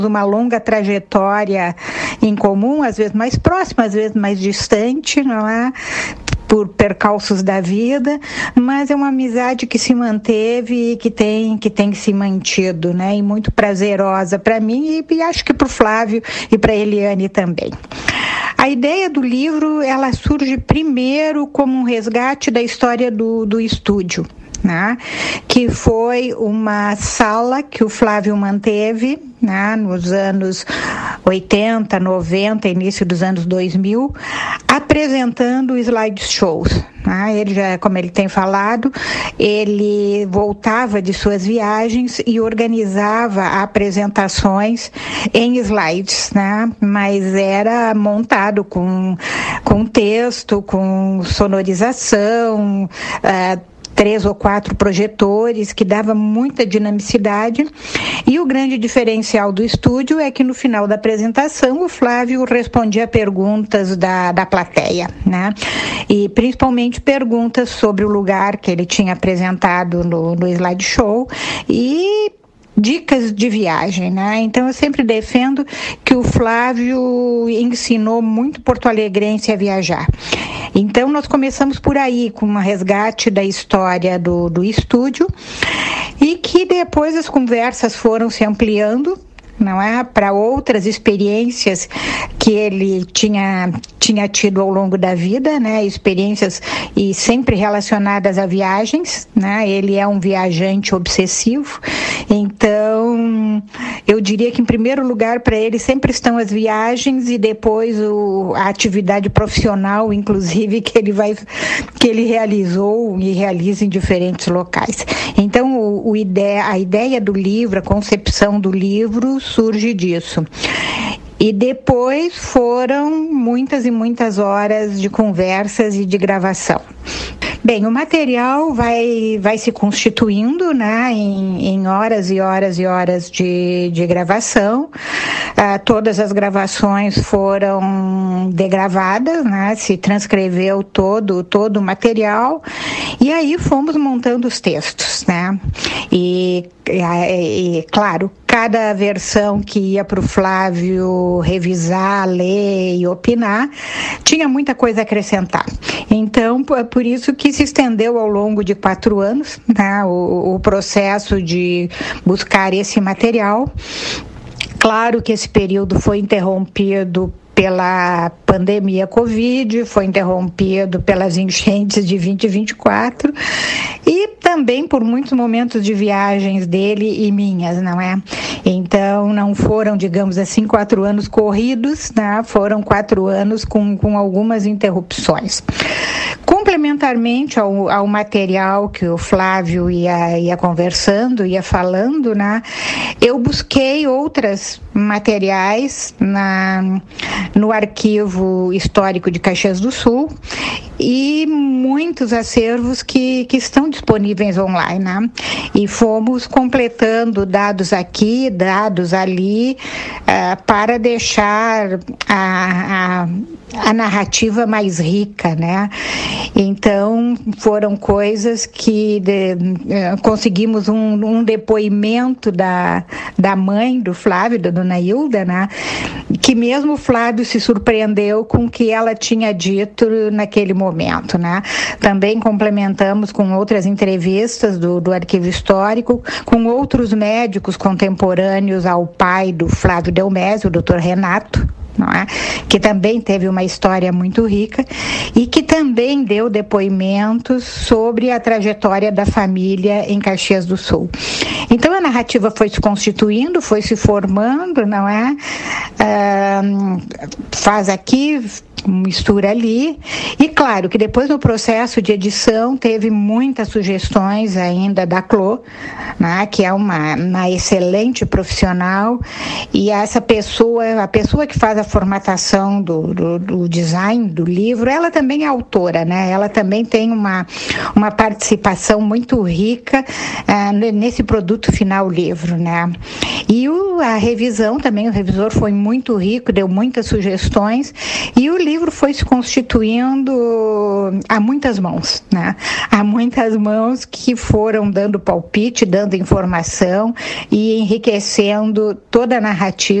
uma longa trajetória em comum, às vezes mais próxima, às vezes mais distante, não é? Por percalços da vida, mas é uma amizade que se manteve e que tem se mantido, né? E muito prazerosa para mim e acho que para o Flávio e para a Eliane também. A ideia do livro, ela surge primeiro como um resgate da história do estúdio, né? Que foi uma sala que o Flávio manteve, né? Nos anos 80, 90, início dos anos 2000, apresentando slideshows. Ele já, como ele tem falado, ele voltava de suas viagens e organizava apresentações em slides, né? Mas era montado com texto, com sonorização, 3 ou 4 projetores, que dava muita dinamicidade, e o grande diferencial do estúdio é que no final da apresentação o Flávio respondia perguntas da plateia, né? E principalmente perguntas sobre o lugar que ele tinha apresentado no slideshow e dicas de viagem, né? Então eu sempre defendo que o Flávio ensinou muito porto-alegrense a viajar. Então nós começamos por aí, com um resgate da história do estúdio, e que depois as conversas foram se ampliando, não é, para outras experiências que ele tinha tido ao longo da vida, né, experiências e sempre relacionadas a viagens, né, ele é um viajante obsessivo, então eu diria que em primeiro lugar para ele sempre estão as viagens e depois a atividade profissional, inclusive, que ele realizou e realiza em diferentes locais. Então a ideia do livro, a concepção do livro surge disso. E depois foram muitas e muitas horas de conversas e de gravação. Bem, o material vai se constituindo, né, em horas e horas e horas de gravação. Todas as gravações foram degravadas, né, se transcreveu todo o material, e aí fomos montando os textos, né. E claro, cada versão que ia para o Flávio revisar, ler e opinar, tinha muita coisa a acrescentar. Então, é por isso que se estendeu ao longo de 4 anos, né, o processo de buscar esse material. Claro que esse período foi interrompido pela pandemia Covid, foi interrompido pelas enchentes de 2024 e também por muitos momentos de viagens dele e minhas, não é? Então, não foram, digamos assim, 4 anos corridos, né? Foram 4 anos com algumas interrupções. Complementarmente ao material que o Flávio ia conversando, ia falando, né? Eu busquei outros materiais no Arquivo Histórico de Caxias do Sul e muitos acervos que estão disponíveis online, né? E fomos completando dados aqui, dados ali, para deixar a narrativa mais rica, né? Então, foram coisas que conseguimos um depoimento da mãe do Flávio, da dona Hilda, né? Que mesmo o Flávio se surpreendeu com o que ela tinha dito naquele momento, né? Também complementamos com outras entrevistas do Arquivo Histórico, com outros médicos contemporâneos ao pai do Flávio Delmésio, o Dr. Renato, não é? Que também teve uma história muito rica e que também deu depoimentos sobre a trajetória da família em Caxias do Sul. Então a narrativa foi se constituindo, foi se formando, não é? Faz aqui, mistura ali, e claro que depois no processo de edição teve muitas sugestões ainda da Clô, né, que é uma excelente profissional, e essa pessoa, a pessoa que faz a formatação do design do livro, ela também é autora, né, ela também tem uma participação muito rica nesse produto final livro, né, e a revisão também, o revisor foi muito rico, deu muitas sugestões, e o livro foi se constituindo a muitas mãos, né? Há muitas mãos que foram dando palpite, dando informação e enriquecendo toda a narrativa